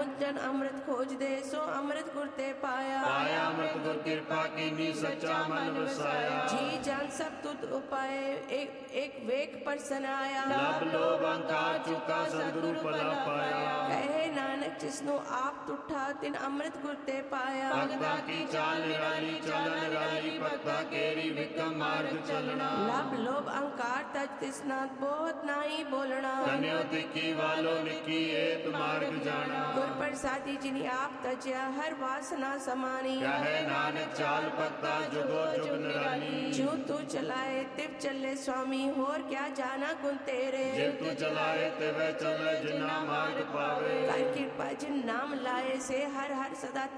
ਮੁਝ ਜਨ ਅੰਮ੍ਰਿਤ ਖੋਜਦੇ ਸੋ ਅੰਮ੍ਰਿਤ ਗੁਰ ਤੇ ਪਾਇਆ। ਪਾਇਆ ਅੰਮ੍ਰਿਤ ਗੁਰ ਕਿਰਪਾ ਕੀਨੀ ਸੱਚਾ ਮਨ ਵਸਾਇਆ। ਜੀ ਜਨ ਸਭ ਤੁਧ ਉਪਾਏ ਇੱਕ ਵੇਖ ਪਰਸਨ ਆਇਆ। ਲਬ ਲੋਭ ਅਹੰਕਾਰ ਚੁਕਾ ਸਤਿਗੁਰੂ ਭਲਾ ਪਾਇਆ। ਕਹੇ ਨਾਨਕ ਜਿਸਨੂੰ ਆਪ ਤੁਠਾ ਤਿਨ ਅੰਮ੍ਰਿਤ ਗੁਰ ਤੇ ਪਾਇਆ। ਭਗਤਾ ਕੀ ਚਾਲ ਨਿਰਾਲੀ ਚਲਨ ਨਿਰਾਲੀ ਭਗਤਾ ਕੇਰੀ ਵਿਕਮ ਮਾਰਗ ਚਲਣਾ। ਲਬ ਲੋਭ ਅਹੰਕਾਰ ਤਜ ਤਿਸਨਾ ਬਹੁਤ ਨਾਹੀ ਬੋਲਣਾ। ਤਨਿਓ ਤਿੱਖੀ ਵਾਲੋ ਨਿੱਕੀ ਏਤ ਮਾਰਗ ਜਾਣਾ। ਗੁਰ ਪ੍ਰਸਾਦੀ ਜਿਨੀ ਆਪ ਤਜਿਆ ਹਰ ਵਾਸਨਾ ਸਮਾਨੀ। ਕਹੇ ਨਾਨਕ ਚਾਲ ਭਗਤਾ ਜੁਗੋ ਜੁਗ ਨਿਰਾਲੀ। ਜੋ ਤੂ ਚਲਾਏ ਤਿਵ ਚੱਲੇ ਸੁਆਮੀ ਹੋਰ ਕਿਆ ਜਾਣਾ ਗੁਣ ਤੇਰੇ। ਜੇ ਤੂੰ ਚਲਾਏ ਤਿਵੇਂ ਚੱਲੇ ਜਿਨਾ ਮਾਰਗ ਪਾਵੇ। ਕਰ ਕਿਰਪਾ ਜਿਨ ਨਾਮ ਲਾਏ ਸੇ ਹਰ ਹਰ ਸਦਾ